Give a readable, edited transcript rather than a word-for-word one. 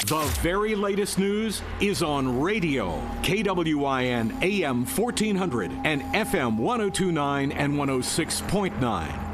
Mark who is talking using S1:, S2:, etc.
S1: The very latest news is on radio. KWIN AM 1400 and FM 1029 and 106.9.